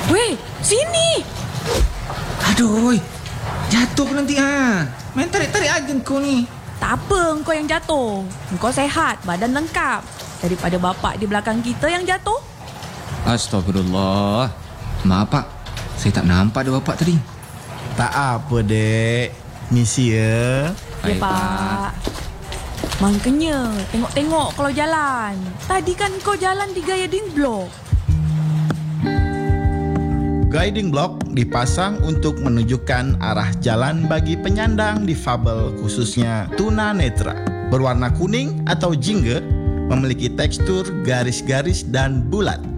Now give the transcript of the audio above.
Weh, sini. Aduh, jatuh nanti Main tarik-tarik aja kau ni. Tak apa engkau yang jatuh. Engkau sehat, badan lengkap. Daripada bapak di belakang kita yang jatuh. Astagfirullah. Maaf Pak, saya tak nampak ada bapak tadi. Tak apa, Dek. Misi ya. Ya, Baik, Pak. Makanya, tengok-tengok kalau jalan. Tadi kan kau jalan di guiding block. Guiding block dipasang untuk menunjukkan arah jalan bagi penyandang difabel, khususnya tunanetra. Berwarna kuning atau jingga, memiliki tekstur garis-garis dan bulat.